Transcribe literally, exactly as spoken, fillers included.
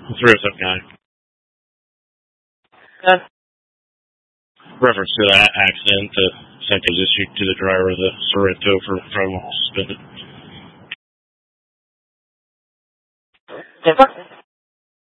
three oh seven guy. Uh, Reference to that accident, the sentence issued to the driver of the Sorrento for driving while suspended. different.